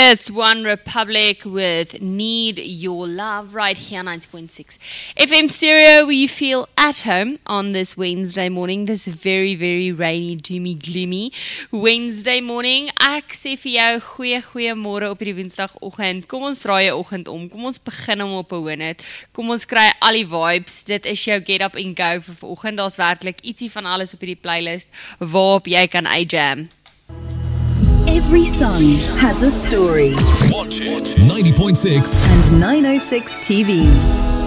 It's One Republic with Need Your Love right here, 90.6 FM stereo, where you feel at home on this Wednesday morning, this very, very rainy, doomy, gloomy Wednesday morning. Ek sê vir jou, goeiemôre op hierdie Woensdagoggend. Kom ons draai 'n oggend om. Kom ons begin hom op 'n hoonit. Kom ons kry al die vibes. Dit is jou get up and go vir vanoggend. Daar's werklik ietsie van alles op hierdie playlist waarop jy kan uitjam. Every song has a story. Watch it. 90.6 and 906 TV.